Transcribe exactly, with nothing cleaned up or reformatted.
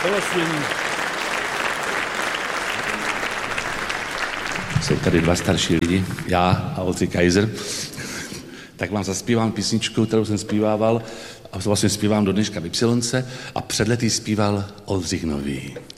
Prosím. Jsou tady dva starší lidi, já a Oldřich Kaiser. Tak vám zaspívám písničku, kterou jsem zpívával a vlastně zpívám do dneška v Ypsilonce a před lety zpíval Oldřich Nový.